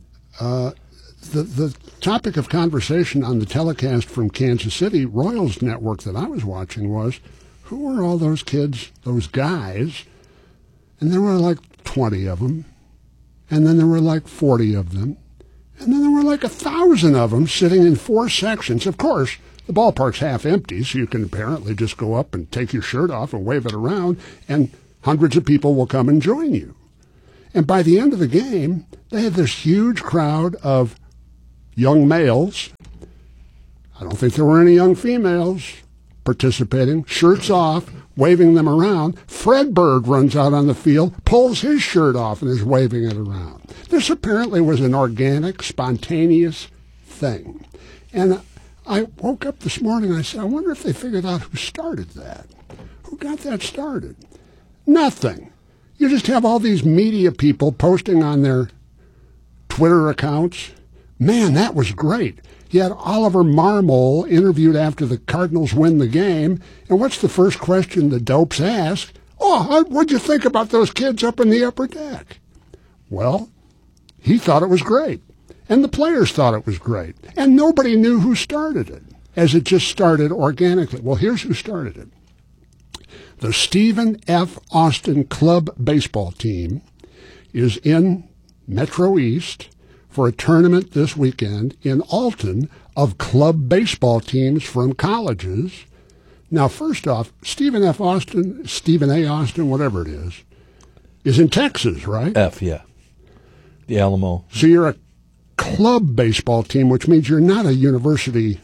The topic of conversation on the telecast from Kansas City Royals network that I was watching was, who are all those kids, those guys? And there were like 20 of them. And then there were like 40 of them. And then there were like 1,000 of them sitting in 4 sections. Of course, the ballpark's half empty, so you can apparently just go up and take your shirt off and wave it around, and hundreds of people will come and join you. And by the end of the game, they had this huge crowd of young males. I don't think there were any young females participating, shirts off, waving them around. Fred Bird runs out on the field, pulls his shirt off, and is waving it around. This apparently was an organic, spontaneous thing. And I woke up this morning and I said, I wonder if they figured out who started that. Who got that started? Nothing. You just have all these media people posting on their Twitter accounts. Man, that was great. You had Oliver Marmol interviewed after the Cardinals win the game, and what's the first question the dopes ask? Oh, what'd you think about those kids up in the upper deck? Well, he thought it was great, and the players thought it was great, and nobody knew who started it, as it just started organically. Well, here's who started it. The Stephen F. Austin Club baseball team is in Metro East for a tournament this weekend in Alton of club baseball teams from colleges. Now, first off, Stephen A. Austin, whatever it is in Texas, right? F, yeah. The Alamo. So you're a club baseball team, which means you're not a university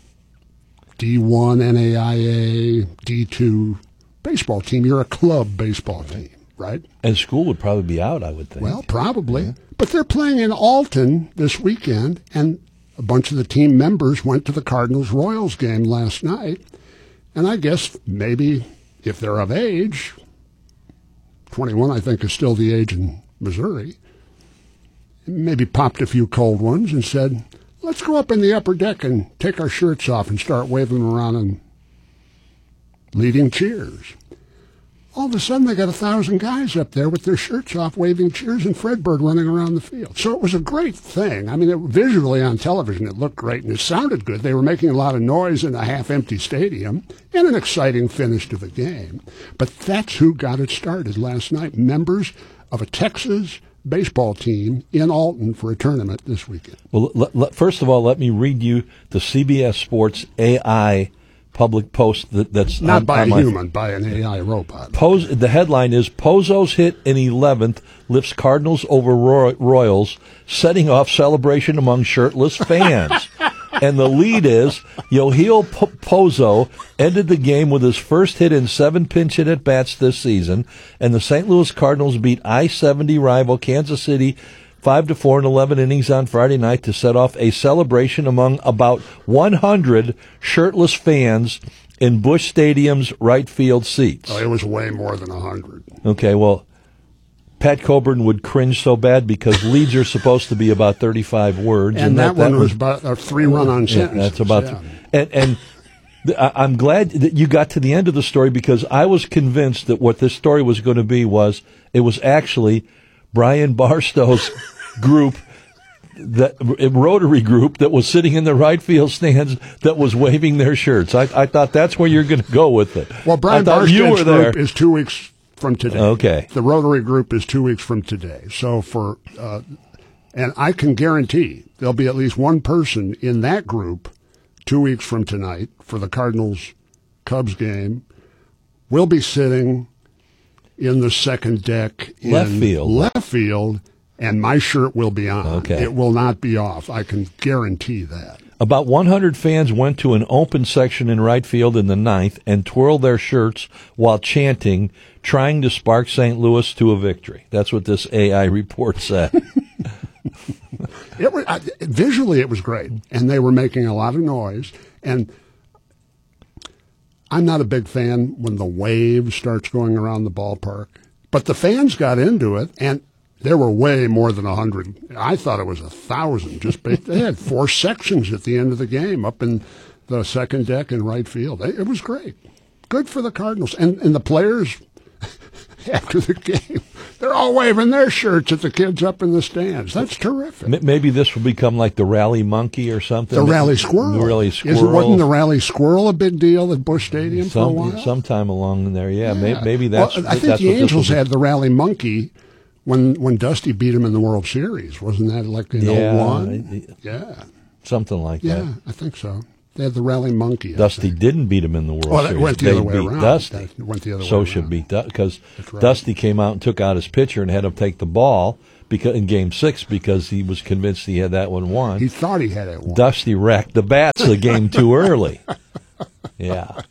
D1, NAIA, D2 baseball team. You're a club baseball team, right? And school would probably be out, I would think. Well, probably. Yeah. But they're playing in Alton this weekend, and a bunch of the team members went to the Cardinals-Royals game last night. And I guess maybe if they're of age, 21 I think is still the age in Missouri, maybe popped a few cold ones and said, let's go up in the upper deck and take our shirts off and start waving them around and leading cheers. All of a sudden, they got 1,000 guys up there with their shirts off, waving cheers, and Fred Bird running around the field. So it was a great thing. I mean, visually on television, it looked great, and it sounded good. They were making a lot of noise in a half-empty stadium, and an exciting finish to the game. But that's who got it started last night. Members of a Texas baseball team in Alton for a tournament this weekend. Well, first of all, let me read you the CBS Sports AI public post that's not by a human, by an AI robot. The headline is Pozo's hit in 11th lifts Cardinals over Royals, setting off celebration among shirtless fans. And the lead is Yohei Pozo ended the game with his first hit in 7 pinch hit at bats this season, and the St. Louis Cardinals beat I-70 rival Kansas City 5-4 in 11 innings on Friday night to set off a celebration among about 100 shirtless fans in Busch Stadium's right field seats. Oh, it was way more than 100. Okay, well, Pat Coburn would cringe so bad because leads are supposed to be about 35 words. And that one was about a 3 run-on sentence. That's about and I'm glad that you got to the end of the story, because I was convinced that what this story was going to be was actually Brian Barstow's group, that Rotary group that was sitting in the right field stands that was waving their shirts. I thought that's where you're going to go with it. Well, Brian Barstow's group is 2 weeks from today. Okay. The Rotary group is 2 weeks from today. So and I can guarantee there'll be at least one person in that group 2 weeks from tonight for the Cardinals-Cubs game. We'll be sitting in the second deck in left field, and my shirt will be on. Okay. It will not be off. I can guarantee that. About 100 fans went to an open section in right field in the 9th and twirled their shirts while chanting, trying to spark St. Louis to a victory. That's what this AI report said. Visually, it was great, and they were making a lot of noise. And I'm not a big fan when the wave starts going around the ballpark. But the fans got into it, and there were way more than 100. I thought it was 1,000. They had 4 sections at the end of the game up in the second deck in right field. It was great. Good for the Cardinals. And the players, after the game, they're all waving their shirts at the kids up in the stands. That's terrific. Maybe this will become like the Rally Monkey or something. The Rally Squirrel. The Rally Squirrel. Wasn't the Rally Squirrel a big deal at Busch Stadium for a while? Sometime along in there, yeah. Maybe that's. Well, I think the Angels had the Rally Monkey when Dusty beat him in the World Series. Wasn't that like in 01? Yeah. Something like that. Yeah, I think so. They had the Rally Monkey. Dusty didn't beat him in the World Series. It went the other way beat around. Dusty. It went the other way Socia around. beat because That's right. Dusty came out and took out his pitcher and had him take the ball in Game 6 because he was convinced he had that one won. He thought he had it won. Dusty wrecked the bats a game too early. Yeah.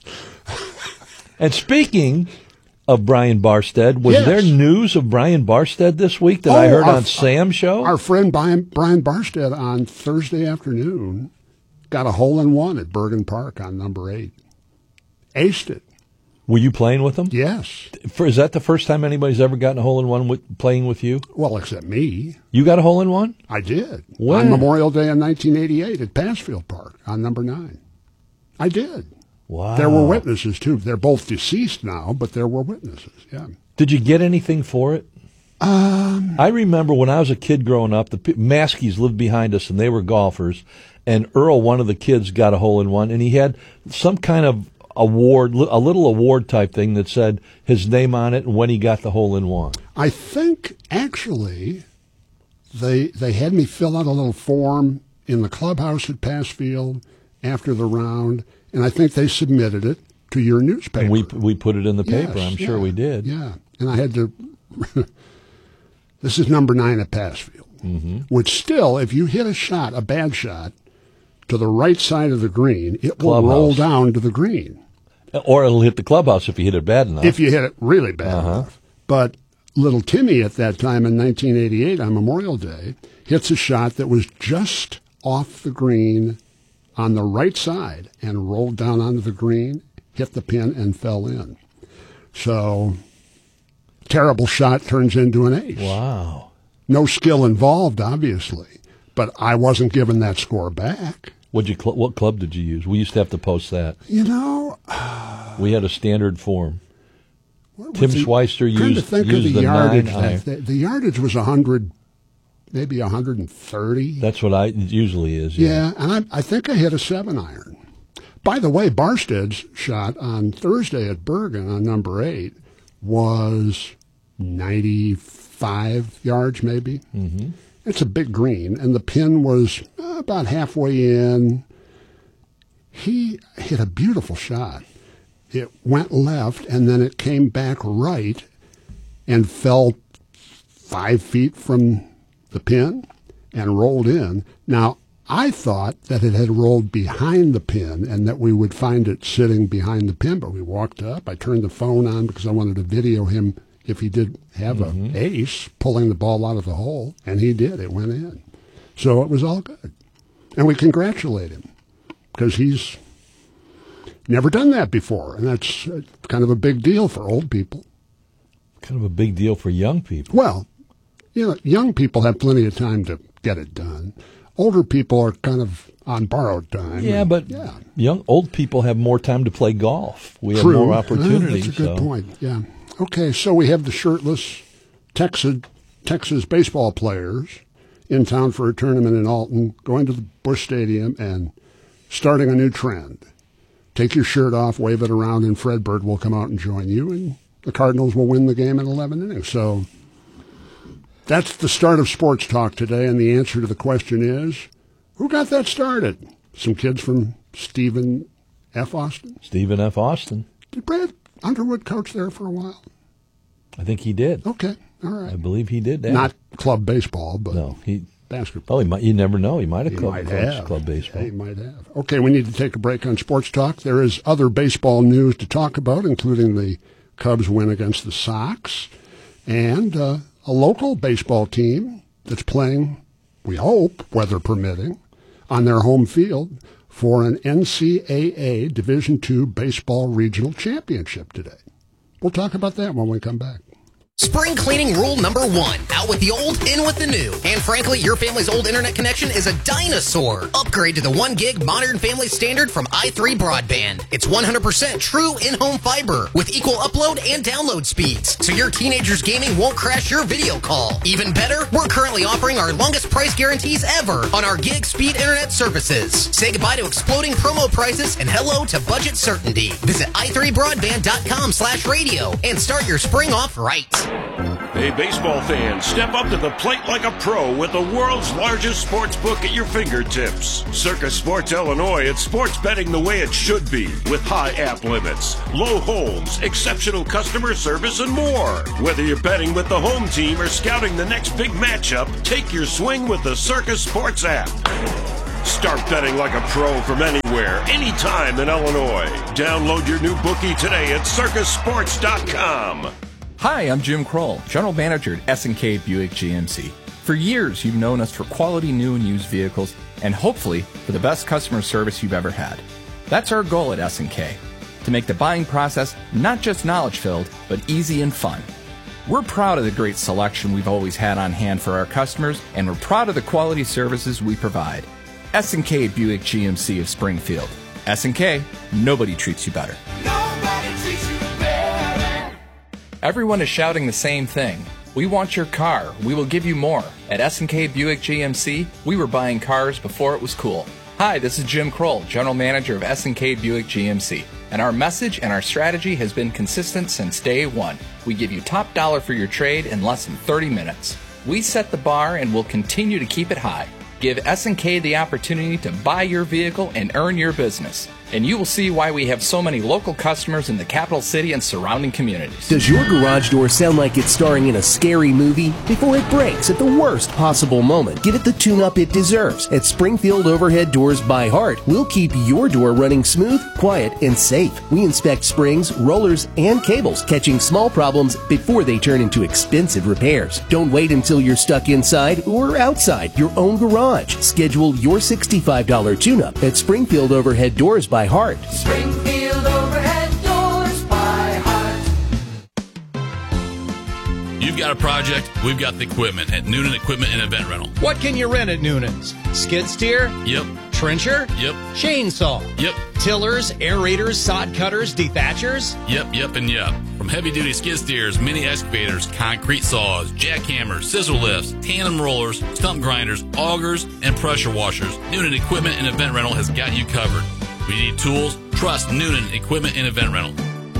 And speaking of Brian Barstead, was there news of Brian Barstead this week that I heard on Sam's show? Our friend Brian Barstead on Thursday afternoon got a hole-in-one at Bergen Park on number 8. Aced it. Were you playing with him? Yes. Is that the first time anybody's ever gotten a hole-in-one playing with you? Well, except me. You got a hole-in-one? I did. When? On Memorial Day in 1988 at Passfield Park on number 9. I did. Wow. There were witnesses, too. They're both deceased now, but there were witnesses, yeah. Did you get anything for it? I remember when I was a kid growing up, the Maskies lived behind us, and they were golfers, and Earl, one of the kids, got a hole-in-one, and he had some kind of award, a little award type thing that said his name on it and when he got the hole-in-one. I think, actually, they had me fill out a little form in the clubhouse at Passfield after the round, and I think they submitted it to your newspaper. And we put it in the paper. Yes, I'm sure we did. Yeah, and I had to... This is number 9 at Passfield, which still, if you hit a bad shot, to the right side of the green, it will roll down to the green. Or it'll hit the clubhouse if you hit it bad enough. If you hit it really bad enough. But little Timmy at that time in 1988 on Memorial Day hits a shot that was just off the green on the right side and rolled down onto the green, hit the pin, and fell in. So, terrible shot turns into an ace. Wow. No skill involved, obviously, but I wasn't given that score back. What club did you use? We used to have to post that. You know, we had a standard form. Tim Schweister used the the yardage. 9 iron. The yardage was 100, maybe 130. That's what it usually is. Yeah, and I think I hit a 7-iron. By the way, Barstead's shot on Thursday at Bergen on number 8 was 95 yards, maybe. Mm-hmm. It's a big green, and the pin was about halfway in. He hit a beautiful shot. It went left, and then it came back right and fell 5 feet from the pin and rolled in. Now, I thought that it had rolled behind the pin and that we would find it sitting behind the pin, but we walked up. I turned the phone on because I wanted to video him if he did have an ace pulling the ball out of the hole, and he did. It went in. So it was all good. And we congratulate him because he's never done that before, and that's kind of a big deal for old people. Kind of a big deal for young people. Well, young people have plenty of time to get it done. Older people are kind of on borrowed time. Yeah, but old people have more time to play golf. We have True. more opportunities. That's a good point, yeah. Okay, so we have the shirtless Texas baseball players in town for a tournament in Alton, going to the Busch Stadium and starting a new trend. Take your shirt off, wave it around, and Fred Bird will come out and join you, and the Cardinals will win the game in 11 innings. So that's the start of Sports Talk today, and the answer to the question is, who got that started? Some kids from Stephen F. Austin? Stephen F. Austin. Did Brad Underwood coach there for a while? I think he did. Okay, all right. I believe he did. Not club baseball, but basketball. Oh, you never know. He might have He coached club baseball. He might have. Okay, we need to take a break on Sports Talk. There is other baseball news to talk about, including the Cubs win against the Sox and a local baseball team that's playing, we hope, weather permitting, on their home field for an NCAA Division II Baseball Regional Championship today. We'll talk about that when we come back. Spring cleaning rule number 1. Out with the old, in with the new. And frankly, your family's old internet connection is a dinosaur. Upgrade to the 1 gig modern family standard from i3 Broadband. It's 100% true in-home fiber with equal upload and download speeds. So your teenager's gaming won't crash your video call. Even better, we're currently offering our longest price guarantees ever on our gig speed internet services. Say goodbye to exploding promo prices and hello to budget certainty. Visit i3broadband.com/radio and start your spring off right. Hey, baseball fans, step up to the plate like a pro with the world's largest sports book at your fingertips. Circus Sports Illinois, it's sports betting the way it should be, with high app limits, low holds, exceptional customer service, and more. Whether you're betting with the home team or scouting the next big matchup, take your swing with the Circus Sports app. Start betting like a pro from anywhere, anytime in Illinois. Download your new bookie today at circusports.com. Hi, I'm Jim Kroll, General Manager at S&K Buick GMC. For years, you've known us for quality new and used vehicles, and hopefully for the best customer service you've ever had. That's our goal at S&K, to make the buying process not just knowledge-filled, but easy and fun. We're proud of the great selection we've always had on hand for our customers, and we're proud of the quality services we provide. S&K Buick GMC of Springfield. S&K, nobody treats you better. Everyone is shouting the same thing. We want your car. We will give you more. At S&K Buick GMC, we were buying cars before it was cool. Hi, this is Jim Kroll, General Manager of S&K Buick GMC. And our message and our strategy has been consistent since day one. We give you top dollar for your trade in less than 30 minutes. We set the bar and will continue to keep it high. Give S&K the opportunity to buy your vehicle and earn your business. And you will see why we have so many local customers in the capital city and surrounding communities. Does your garage door sound like it's starring in a scary movie? Before it breaks at the worst possible moment, give it the tune-up it deserves. At Springfield Overhead Doors by Heart, we'll keep your door running smooth, quiet, and safe. We inspect springs, rollers, and cables, catching small problems before they turn into expensive repairs. Don't wait until you're stuck inside or outside your own garage. Schedule your $65 tune-up at Springfield Overhead Doors by Heart. Springfield Overhead Doors by Heart. You've got a project, we've got the equipment at Noonan Equipment and Event Rental. What can you rent at Noonan's? Skid steer? Yep. Trencher? Yep. Chainsaw? Yep. Tillers, aerators, sod cutters, dethatchers? Yep, and yep. From heavy-duty skid steers, mini excavators, concrete saws, jackhammers, scissor lifts, tandem rollers, stump grinders, augers, and pressure washers, Noonan Equipment and Event Rental has got you covered. If you need tools, trust Noonan Equipment and Event Rental.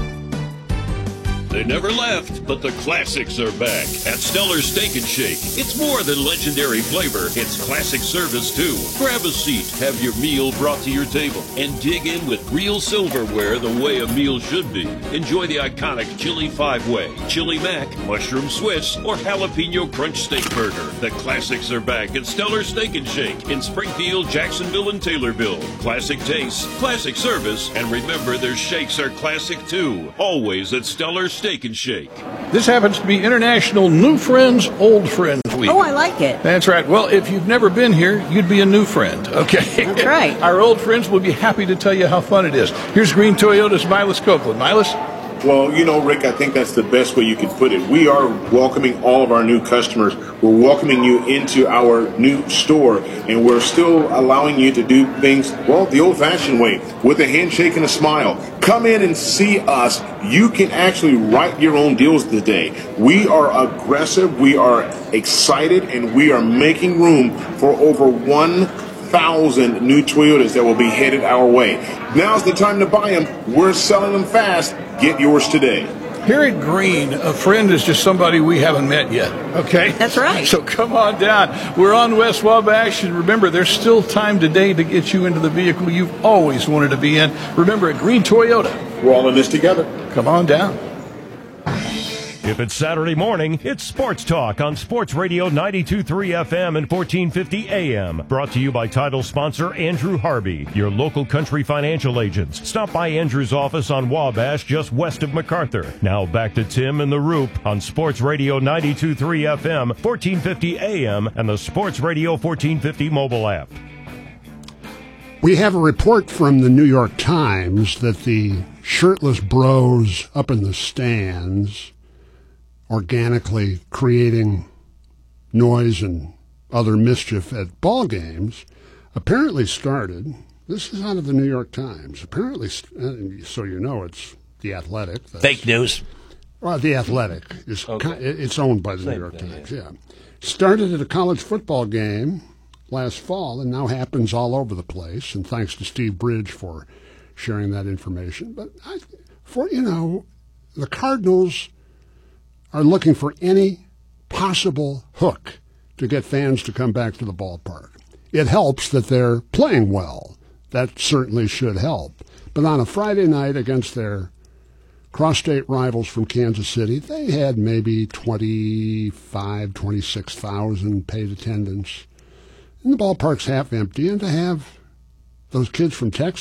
They never left, but the classics are back at Stellar Steak and Shake. It's more than legendary flavor, it's classic service too. Grab a seat, have your meal brought to your table, and dig in with real silverware the way a meal should be. Enjoy the iconic Chili 5-Way, Chili Mac, Mushroom Swiss, or Jalapeno Crunch Steak Burger. The classics are back at Stellar Steak and Shake in Springfield, Jacksonville, and Taylorville. Classic taste, classic service, and remember their shakes are classic too. Always at Stellar Steak and Shake. This happens to be International New Friends, Old Friends Week. Oh, I like it. That's right. Well, if you've never been here, you'd be a new friend, okay? That's right. Our old friends will be happy to tell you how fun it is. Here's Green Toyota's Milas Copeland. Milas? Well, you know, Rick, I think that's the best way you could put it. We are welcoming all of our new customers. We're welcoming you into our new store, and we're still allowing you to do things, well, the old-fashioned way, with a handshake and a smile. Come in and see us. You can actually write your own deals today. We are aggressive, we are excited, and we are making room for over 1,000 new Toyotas that will be headed our way. Now's the time to buy them. We're selling them fast. Get yours today. Here at Green, a friend is just somebody we haven't met yet, okay? That's right. So come on down. We're on West Wabash, and remember, there's still time today to get you into the vehicle you've always wanted to be in. Remember, at Green Toyota, we're all in this together. Come on down. If it's Saturday morning, it's Sports Talk on Sports Radio 92.3 FM and 1450 AM. Brought to you by title sponsor Andrew Harvey, your local country financial agents. Stop by Andrew's office on Wabash, just west of MacArthur. Now back to Tim and the Roop on Sports Radio 92.3 FM, 1450 AM, and the Sports Radio 1450 mobile app. We have a report from the New York Times that the shirtless bros up in the stands organically creating noise and other mischief at ball games apparently started. This is out of the New York Times. Apparently, so you know it's The Athletic. Fake news. Well, The Athletic is it's owned by the New York Times. Yeah, started at a college football game last fall and now happens all over the place. And thanks to Steve Bridge for sharing that information. But the Cardinals are looking for any possible hook to get fans to come back to the ballpark. It helps that they're playing well. That certainly should help. But on a Friday night against their cross-state rivals from Kansas City, they had maybe 26,000 paid attendance. And the ballpark's half empty, and to have those kids from Texas